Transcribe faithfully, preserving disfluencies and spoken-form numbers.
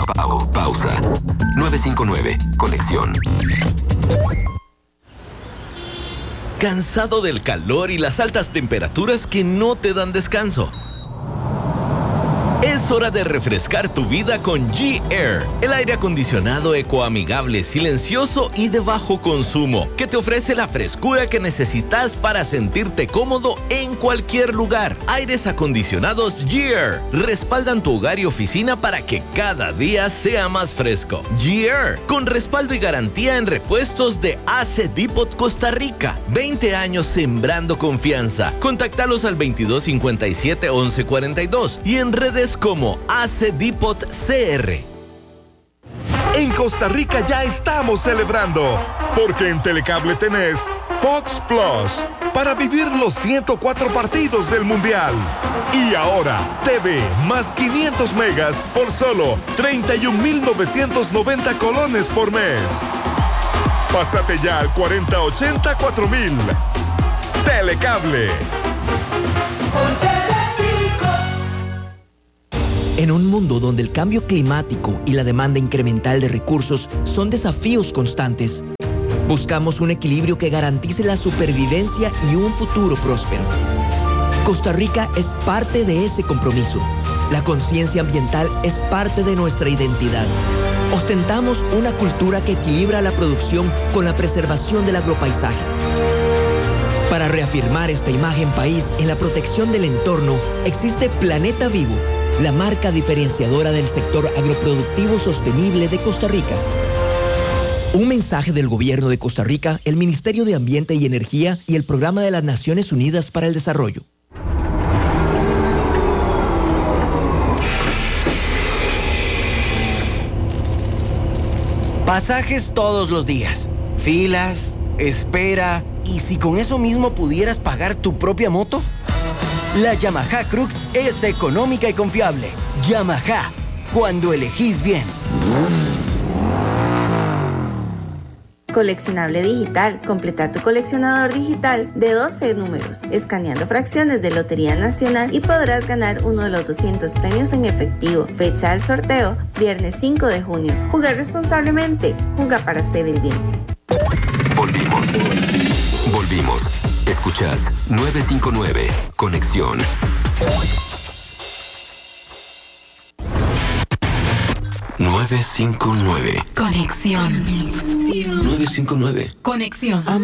Pa- pausa. nueve cinco nueve, conexión. ¿Cansado del calor y las altas temperaturas que no te dan descanso? Es hora de refrescar tu vida con G-Air, el aire acondicionado ecoamigable, silencioso y de bajo consumo, que te ofrece la frescura que necesitas para sentirte cómodo en cualquier lugar. Aires acondicionados G-Air respaldan tu hogar y oficina para que cada día sea más fresco. G-Air, con respaldo y garantía en repuestos de A C Depot Costa Rica. veinte años sembrando confianza. Contáctalos al veintidós cincuenta y siete once cuarenta y dos y en redes como A C Depot C R. En Costa Rica ya estamos celebrando, porque en Telecable tenés Fox Plus para vivir los ciento cuatro partidos del Mundial. Y ahora, T V más quinientos megas por solo treinta y un mil novecientos noventa colones por mes. Pásate ya al cuarenta ochenta cuatro mil. Telecable. En un mundo donde el cambio climático y la demanda incremental de recursos son desafíos constantes, buscamos un equilibrio que garantice la supervivencia y un futuro próspero. Costa Rica es parte de ese compromiso. La conciencia ambiental es parte de nuestra identidad. Ostentamos una cultura que equilibra la producción con la preservación del agropaisaje. Para reafirmar esta imagen país en la protección del entorno, existe Planeta Vivo, la marca diferenciadora del sector agroproductivo sostenible de Costa Rica. Un mensaje del Gobierno de Costa Rica, el Ministerio de Ambiente y Energía y el Programa de las Naciones Unidas para el Desarrollo. Pasajes todos los días, filas, espera, ¿y si con eso mismo pudieras pagar tu propia moto? La Yamaha Crux es económica y confiable. Yamaha, cuando elegís bien. Coleccionable digital. Completa tu coleccionador digital de doce números, escaneando fracciones de Lotería Nacional y podrás ganar uno de los doscientos premios en efectivo. Fecha del sorteo, viernes cinco de junio. Jugar responsablemente. Juega para hacer el bien. Volvimos. Volvimos. Escuchás nueve cinco nueve, conexión. nueve cinco nueve. Conexión. nueve cinco nueve. Conexión.